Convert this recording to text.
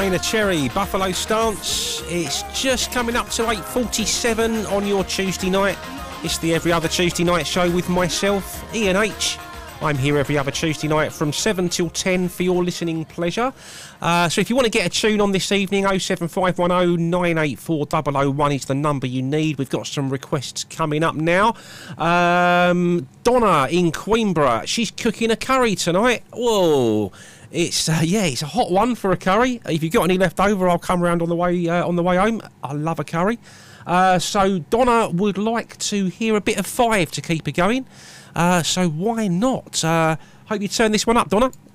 Maynard Cherry, Buffalo Stance. It's just coming up to 8:47 on your Tuesday night. It's the Every Other Tuesday Night show with myself, Ian H. I'm here every other Tuesday night from 7 till 10 for your listening pleasure. So if you want to get a tune on this evening, 07510 984 001 is the number you need. We've got some requests coming up now. Donna in Queenborough, she's cooking a curry tonight. Whoa. It's it's a hot one for a curry. If you've got any left over, I'll come round on the way home. I love a curry. So Donna would like to hear a bit of Five to keep her going. So why not? Hope you turn this one up, Donna.